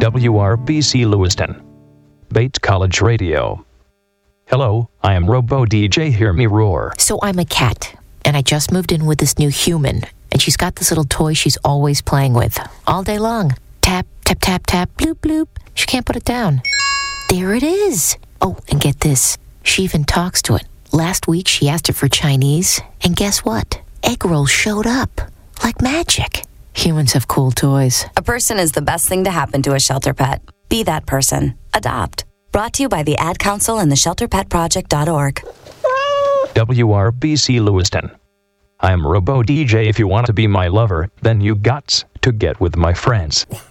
WRBC Lewiston. Bates College Radio. Hello, I am Robo DJ Hear Me Roar. So I'm a cat, and I just moved in with this new human, and she's got this little toy she's always playing with, all day long. Tap, tap, tap, tap, bloop, bloop. She can't put it down. There it is. Oh, and get this. She even talks to it. Last week, she asked it for Chinese, and guess what? Egg rolls showed up. Like magic. Humans have cool toys. A person is the best thing to happen to a shelter pet. Be that person. Adopt. Brought to you by the Ad Council and the ShelterPetProject.org. WRBC Lewiston. I am Robo DJ. If you want to be my lover, then you gots to get with my friends.